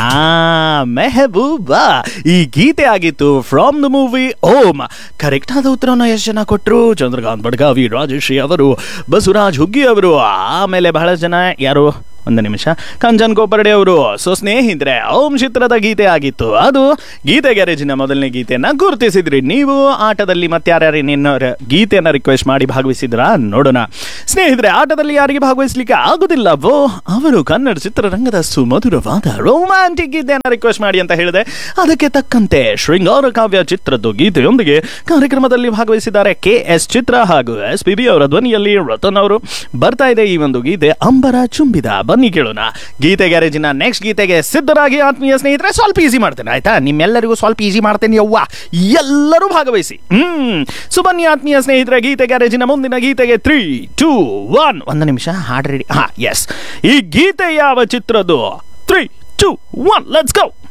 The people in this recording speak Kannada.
ಮೆಹಬೂಬಾ ಈ ಗೀತೆ ಆಗಿತ್ತು from the movie Om. Correct ಆದ ಉತ್ತರವನ್ನು ಎಷ್ಟು ಜನ ಕೊಟ್ಟರು? ಚಂದ್ರಕಾಂತ್ ಬಡ್ಗಾವಿ, ರಾಜಶ್ರೀ ಅವರು, ಬಸವರಾಜ್ ಹುಗ್ಗಿ ಅವರು, ಆಮೇಲೆ ಬಹಳ ಜನ ಯಾರು, ಒಂದು ನಿಮಿಷ, ಕಂಚನ್ ಕೋಪರ್ಡೆ ಅವರು. ಸೊ ಸ್ನೇಹಿತರೆ, ಓಂ ಚಿತ್ರದ ಗೀತೆ ಆಗಿತ್ತು. ಅದು ಗೀತೆ ಗ್ಯಾರೇಜಿನ ಮೊದಲನೇ ಗೀತೆಯನ್ನ ಗುರುತಿಸಿದ್ರಿ ನೀವು. ಆಟದಲ್ಲಿ ಮತ್ತೆ ಯಾರ್ಯಾರು ನಿನ್ನ ಗೀತೆಯನ್ನ ರಿಕ್ವೆಸ್ಟ್ ಮಾಡಿ ಭಾಗವಹಿಸಿದ್ರ ನೋಡೋಣ. ಸ್ನೇಹಿತರೆ, ಆಟದಲ್ಲಿ ಯಾರಿಗೆ ಭಾಗವಹಿಸಲಿಕ್ಕೆ ಆಗುದಿಲ್ಲವೋ ಅವರು ಕನ್ನಡ ಚಿತ್ರರಂಗದ ಸುಮಧುರವಾದ ರೊಮ್ಯಾಂಟಿಕ್ ಗೀತೆಯನ್ನ ರಿಕ್ವೆಸ್ಟ್ ಮಾಡಿ ಅಂತ ಹೇಳಿದೆ. ಅದಕ್ಕೆ ತಕ್ಕಂತೆ ಶೃಂಗಾರ ಕಾವ್ಯ ಚಿತ್ರದ ಗೀತೆಯೊಂದಿಗೆ ಕಾರ್ಯಕ್ರಮದಲ್ಲಿ ಭಾಗವಹಿಸಿದ್ದಾರೆ KS ಚಿತ್ರ ಹಾಗೂ SPB ಅವರ ಧ್ವನಿಯಲ್ಲಿ ರತನ್ ಅವರು. ಬರ್ತಾ ಇದೆ ಈ ಒಂದು ಗೀತೆ, ಅಂಬರ ಚುಂಬಿದ. ಬನ್ನಿ ಕೇಳೋಣ. ಗೀತೆ ಗ್ಯಾರೇಜಿನ ನೆಕ್ಸ್ಟ್ ಗೀತೆಗೆ ಸಿದ್ಧರಾಗಿ ಆತ್ಮೀಯ ಸ್ನೇಹಿತರೆ. ಸ್ವಲ್ಪ ಈಸಿ ಮಾಡ್ತೇನೆ ಆಯ್ತಾ, ನಿಮ್ಮೆಲ್ಲರಿಗೂ ಸ್ವಲ್ಪ ಈಸಿ ಮಾಡ್ತೇನೆ ಯವ್ವ, ಎಲ್ಲರೂ ಭಾಗವಹಿಸಿ. ಸೊ ಬನ್ನಿ ಆತ್ಮೀಯ ಸ್ನೇಹಿತರೆ, ಗೀತೆ ಗ್ಯಾರೇಜಿನ ಮುಂದಿನ ಗೀತೆಗೆ 3, 2, 1. ಒಂದು ನಿಮಿಷ, ಹಾಡ್ ರೆಡಿ. ಎಸ್, ಈ ಗೀತೆ ಯಾವ ಚಿತ್ರದ್ದು? 3, 2, 1, ಲೆಟ್ಸ್ ಗೋ.